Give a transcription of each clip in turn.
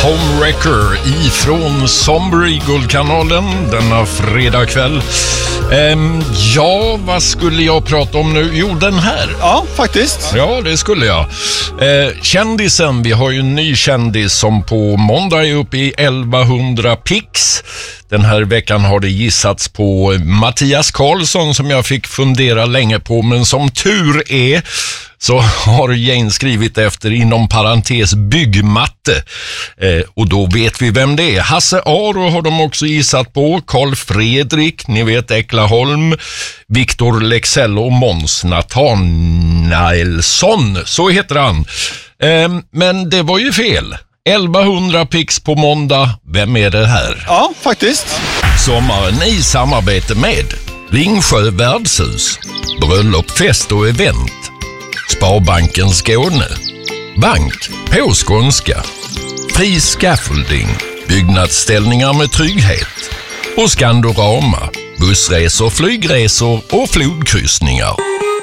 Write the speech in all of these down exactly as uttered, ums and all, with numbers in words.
Homewrecker ifrån Somber Eagle-kanalen denna fredag kväll. Ehm, ja, vad skulle jag prata om nu? Jo, den här. Ja, faktiskt. Ja, det skulle jag. Eh, kändisen, vi har ju en ny kändis som på måndag är uppe i elvahundra pix. Den här veckan har det gissats på Mattias Karlsson som jag fick fundera länge på, men som tur är så har Jane skrivit efter inom parentes byggmatte. Eh, och då vet vi vem det är. Hasse Aro har de också gissat på. Carl Fredrik, ni vet Eklaholm. Viktor Lexell och Måns Nathanaelsson, så heter han. Eh, men det var ju fel. elvahundra pix på måndag. Vem är det här? Ja, faktiskt. Sommaren i samarbete med Ringsjö värdshus, bröllop, fest och event, Sparbanken Skåne, bank på skånska, fri scaffolding, byggnadsställningar med trygghet och Skandorama, bussresor, flygresor och flodkryssningar.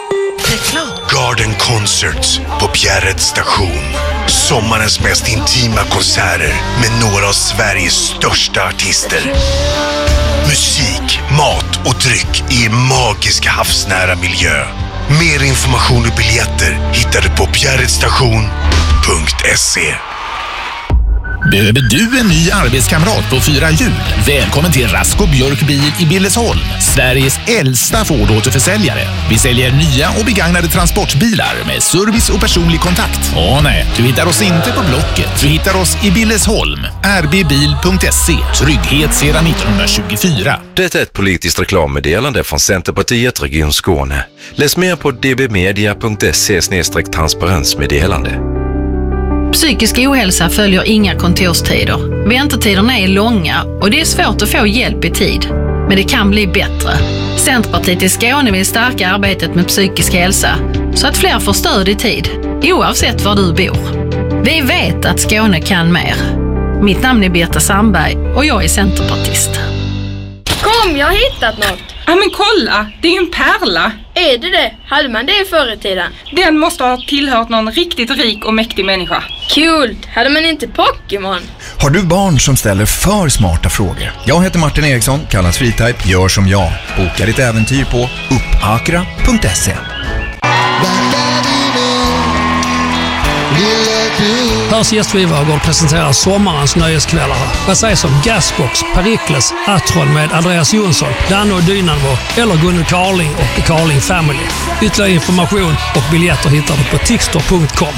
Garden Concerts på Bjärred station. Sommarens mest intima konserter med några av Sveriges största artister. Musik, mat och dryck i en magisk havsnära miljö. Mer information och biljetter hittar du på bjärredstation punkt se. Behöver du en ny arbetskamrat på fyra hjul? Välkommen till Rasko Björk Bil i Billesholm, Sveriges äldsta Ford-återförsäljare. Vi säljer nya och begagnade transportbilar med service och personlig kontakt. Åh nej, du hittar oss inte på Blocket. Du hittar oss i Billesholm. r b bil punkt se. Trygghet sedan nittonhundratjugofyra. Det är ett politiskt reklammeddelande från Centerpartiet Region Skåne. Läs mer på d b media punkt se slash transparensmeddelande. Psykisk ohälsa följer inga kontorstider. Väntetiderna är långa och det är svårt att få hjälp i tid. Men det kan bli bättre. Centerpartiet i Skåne vill stärka arbetet med psykisk hälsa så att fler får stöd i tid, oavsett var du bor. Vi vet att Skåne kan mer. Mitt namn är Birta Sandberg och jag är centerpartist. Kom, jag har hittat något. Ja men kolla, det är ju en pärla. Är det det? Hade man det förr i tiden? Den måste ha tillhört någon riktigt rik och mäktig människa. Kul! Hade man inte Pokémon? Har du barn som ställer för smarta frågor? Jag heter Martin Eriksson, kallas Freetype. Gör som jag. Boka ditt äventyr på uppakra punkt se. Hörs gästvivagård presenterar sommarens nöjeskvällar. Vad sägs om Gasbox, Perikles, Atron med Andreas Jonsson, Danne och Dynamo eller Gunnar Carling och Carling Family. Ytterligare information och biljetter hittar du på tixter punkt com.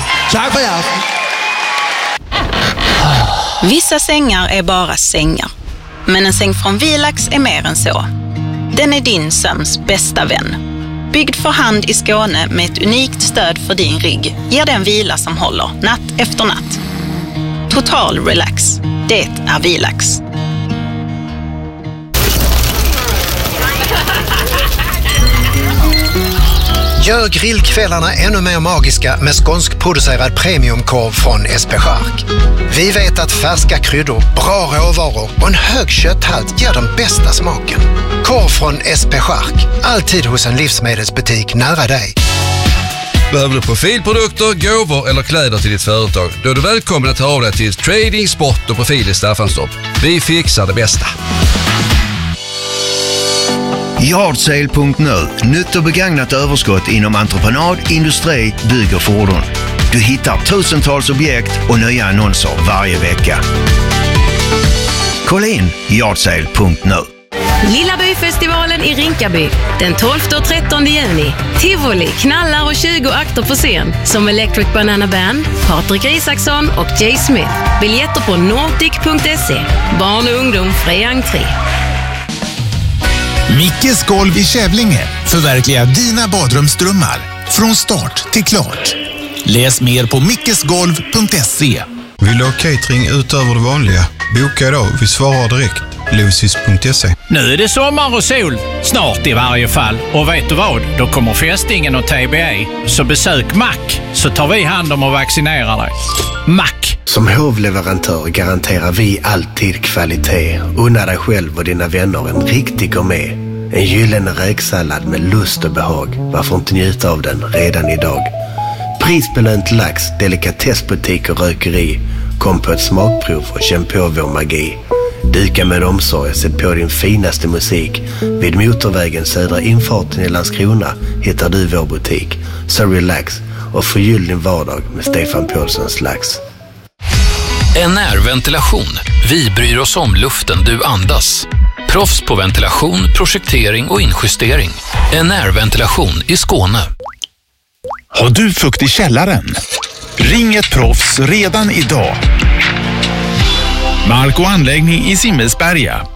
Vissa sängar är bara sängar. Men en säng från Vilax är mer än så. Den är din sömns bästa vän. Byggd för hand i Skåne med ett unikt stöd för din rygg ger den vila som håller natt efter natt. Total relax. Det är Vilax. Gör grillkvällarna ännu mer magiska med skånskproducerad premiumkorv från S P Chark. Vi vet att färska kryddor, bra råvaror och en hög kötthalt ger den bästa smaken. Korv från S P Chark. Alltid hos en livsmedelsbutik nära dig. Behöver du profilprodukter, gåvor eller kläder till ditt företag? Då är du välkommen att ta av dig till Trading, Sport och Profil i Staffanstorp. Vi fixar det bästa. Yardsale punkt nu. Nytt och begagnat överskott inom entreprenad, industri, bygg och fordon. Du hittar tusentals objekt och nya annonser varje vecka. Kolla in yardsale punkt nu. Lilla Byfestivalen i Rinkaby den tolfte och trettonde juni. Tivoli, knallar och tjugo akter på scen som Electric Banana Band, Patrik Isaksson och Jay Smith. Biljetter på nordic punkt se. Barn och ungdom fri entré. Mickes golv i Kävlinge. Förverkliga dina badrumsdrömmar. Från start till klart. Läs mer på mickesgolv punkt se. Vill du ha catering utöver det vanliga? Boka idag. Vi svarar direkt. Lucis punkt se. Nu är det sommar och sol. Snart i varje fall. Och vet du vad? Då kommer fästingen och T B A. Så besök Mac så tar vi hand om och vaccinerar dig. Mac. Som hovleverantör garanterar vi alltid kvalitet. Unna dig själv och dina vänner en riktig gourmet. En gyllene räksallad med lust och behag. Varför inte njuta av den redan idag? Prisbelönt lax, delikatessbutik och rökeri. Kom på ett smakprov och känn på vår magi. Duka med omsorg och sätt på din finaste musik. Vid motorvägen södra infarten i Landskrona hittar du vår butik. Så relax och förgyll din vardag med Stefan Paulssons lax. N R Ventilation. Vi bryr oss om luften du andas. Proffs på ventilation, projektering och injustering. N R Ventilation i Skåne. Har du fukt i källaren? Ring ett proffs redan idag. Mark och anläggning i Simmelsberga.